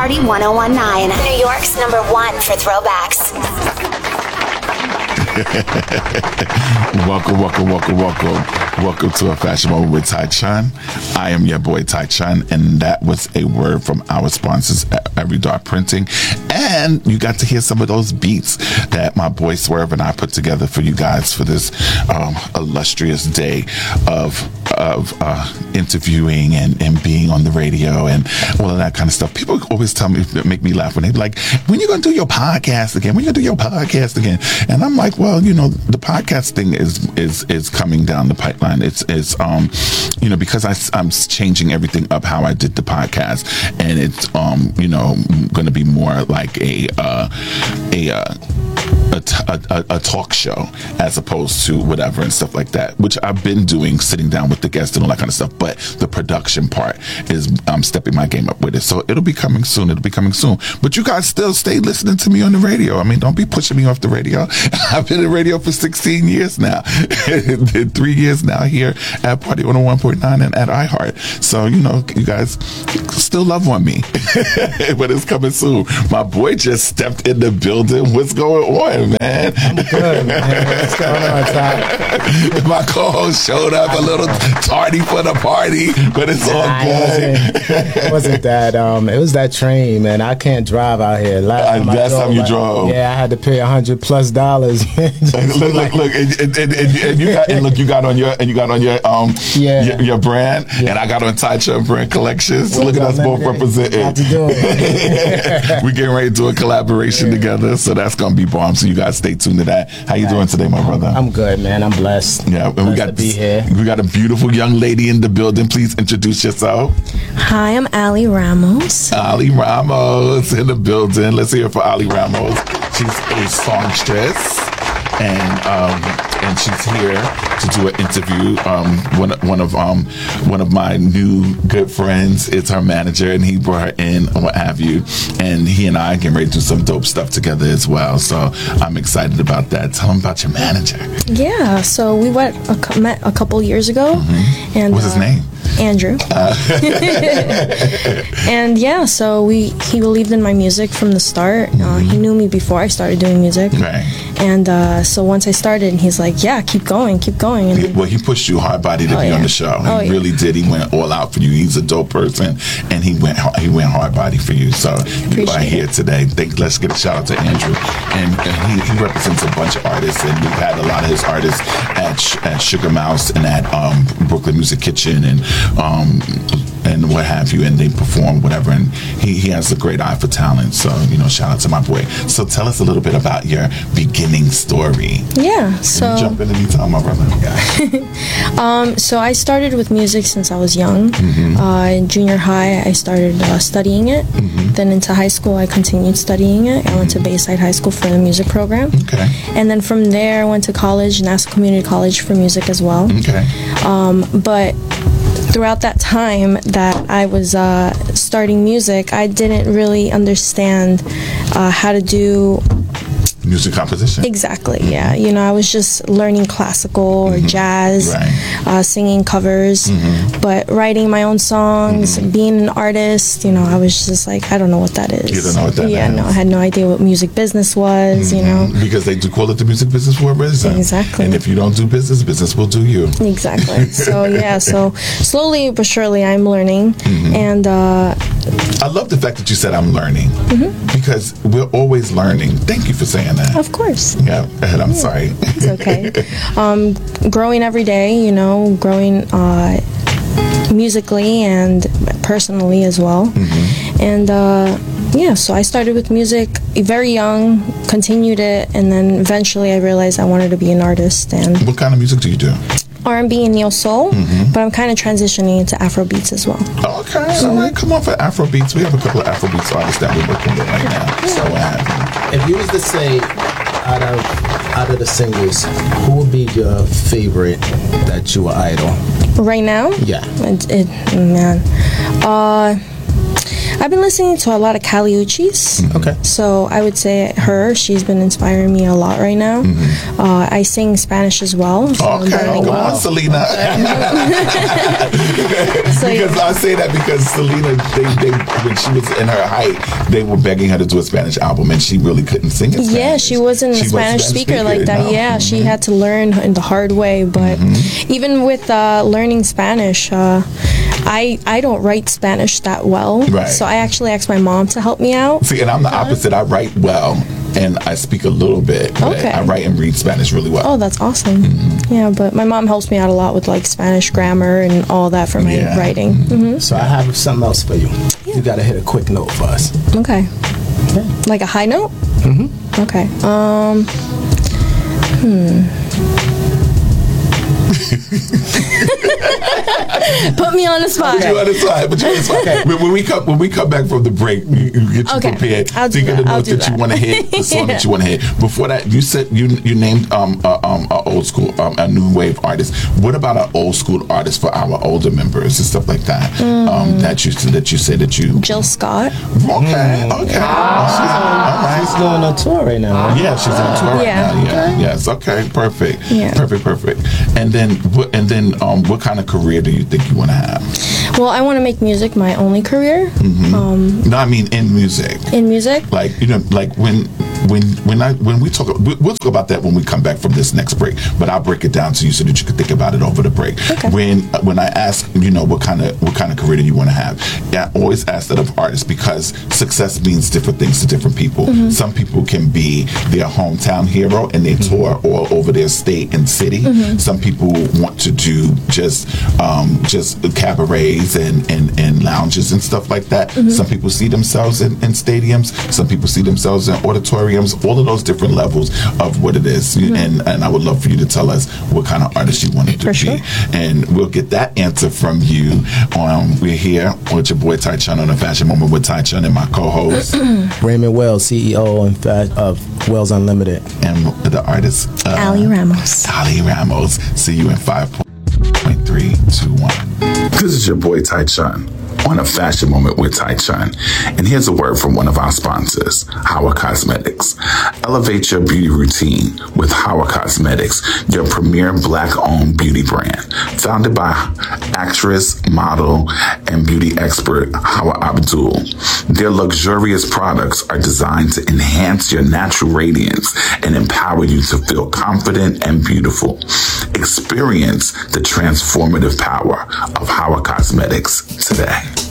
Party 1019, New York's #1 for throwbacks. Welcome to A Fashion Moment with Tai Chun. I am your boy Tai Chun, and that was a word from our sponsors at Every Dot Printing. And you got to hear some of those beats that my boy Swerve and I put together for you guys for this illustrious day of interviewing and being on the radio and all of that kind of stuff. People always tell me, make me laugh when they're like, when you gonna do your podcast again? When you gonna do your podcast again? And I'm like, well, you know, the podcast thing is coming down the pipeline. It's you know, because I'm changing everything up how I did the podcast, and it's you know, going to be more like a talk show as opposed to whatever and stuff like that, which I've been doing, sitting down with the guests and all that kind of stuff. But the production part is I'm stepping my game up with it, so it'll be coming soon. But you guys still stay listening to me on the radio. I mean, don't be pushing me off the radio. I've been in radio for 16 years now. 3 years now here at Party 101.9 and at iHeart. So, you know, you guys still love on me. But it's coming soon. My boy just stepped in the building. What's going on, man? I'm good, man. What's going on, Ty? My co-host showed up a little tardy for the party, but it's all good. It wasn't that. It was that train, man. I can't drive out here. Last time you drove. Yeah, I had to pay $100+. Look, you got on your brand, and I got on Tai Chun Brand Collections. So look at us both representing. We're getting ready to do a collaboration together, so that's gonna be bomb. So you guys stay tuned to that. How you doing today, my brother? I'm good, man. I'm blessed. Yeah, and we got to be here. We got a beautiful young lady in the building. Please introduce yourself. Hi, I'm Ali Ramos. Ali Ramos in the building. Let's hear it for Ali Ramos. She's a songstress, and she's here to do an interview. One of my new good friends is her manager, and he brought her in and what have you. And he and I are getting ready to do some dope stuff together as well. So I'm excited about that. Tell him about your manager. Yeah, so we met a couple years ago. Mm-hmm. And what's his name? Andrew. And yeah, so he believed in my music from the start. He knew me before I started doing music. Right. And so once I started, he's like, yeah, keep going. And well, he pushed you hard body to be on the show. He really did. He went all out for you. He's a dope person, and he went hard body for you. So you are here today. Let's get a shout out to Andrew. And he represents a bunch of artists, and we've had a lot of his artists at Sugar Mouse and at Brooklyn Music Kitchen and what have you, and they perform whatever, and he has a great eye for talent. So, you know, shout out to my boy. So tell us a little bit about your beginning story. Yeah, so jump in anytime, my brother. So I started with music since I was young. Mm-hmm. In junior high, I started studying it. Mm-hmm. Then into high school, I continued studying it. I went to Bayside High School for the music program. Okay. And then from there, I went to college, Nassau Community College for music as well. Okay. But throughout that time that I was starting music, I didn't really understand how to do music composition. Exactly, yeah. You know, I was just learning classical or jazz, singing covers, but writing my own songs, being an artist, you know, I was just like, I don't know what that is. You don't know what that is? Yeah, no, I had no idea what music business was, you know. Because they do call it the music business for a reason. Exactly. And if you don't do business, business will do you. Exactly. So, yeah, so slowly but surely I'm learning. And I love the fact that you said I'm learning, because we're always learning. Thank you for saying that. Of course. Yeah, I'm sorry. It's okay. Growing every day, you know, growing musically and personally as well. And yeah, so I started with music very young, continued it, and then eventually I realized I wanted to be an artist. And what kind of music do you do? R&B and neo soul, but I'm kind of transitioning into Afrobeats as well. Okay, all right, come on for Afrobeats. We have a couple of Afrobeats artists that we're working with right now. So if you was to say, out of the singles, who would be your favorite that you are idol? Right now? Yeah. Man. I've been listening to a lot of Kali Uchis. Okay. So I would say she's been inspiring me a lot right now. I sing Spanish as well. So I'm Okay, learning- come on, Selena. So, Because I say that because Selena, they when she was in her height, they were begging her to do a Spanish album, and she really couldn't sing in Spanish. yeah, she wasn't a Spanish speaker like that. no. Yeah, she had to learn in the hard way. But even with learning Spanish, I don't write Spanish that well. Right. So I actually asked my mom to help me out. See, and I'm the opposite. I write well, and I speak a little bit. But Okay. I write and read Spanish really well. Oh, that's awesome. Yeah, but my mom helps me out a lot with like Spanish grammar and all that for my Yeah. writing. So I have something else for you. You got to hit a quick note for us. Okay. Like a high note? Okay. Put me on the spot. But you on the side. When we come back from the break, you get you Okay, prepared. I'll do Think of the that. I'll notes do that you that. want to hit, the song that you want to hit. Before that, you said you named a old school, a new wave artist. What about an old school artist for our older members and stuff like that? That you said that you. Jill Scott. Okay. She's going on tour right now. Right? Yeah, she's on tour right Yeah. now. Yeah. Yes. Okay. Perfect. Yeah. Perfect. And then what kind of career do you think you want to have? Well, I want to make music my only career. No, I mean in music. In music. Like like when we talk, we'll talk about that when we come back from this next break. But I'll break it down to you so that you can think about it over the break. Okay. When I ask, what kind of career do you want to have? Yeah, I always ask that of artists because success means different things to different people. Some people can be their hometown hero and they tour all over their state and city. Some people want to do just cabarets and lounges and stuff like that. Some people see themselves in stadiums. Some people see themselves in auditoriums. All of those different levels of what it is. And I would love for you to tell us what kind of artist you wanted to For be. sure. And we'll get that answer from you. We're here with your boy Ty Chun on a Fashion Moment with Ty Chun and my co-host Raymond Wells, CEO of Wells Unlimited. and the artist Ali Ramos. Ali Ramos. See you in 5.321. This is your boy Ty Chun on a Fashion Moment with Ty Chun. And here's a word from one of our sponsors, Howard Cosmetics. Elevate your beauty routine with Howard Cosmetics, your premier Black-owned beauty brand. Founded by actress, model, and beauty expert Hawa Abdul. Their luxurious products are designed to enhance your natural radiance and empower you to feel confident and beautiful. Experience the transformative power of Hawa Cosmetics today.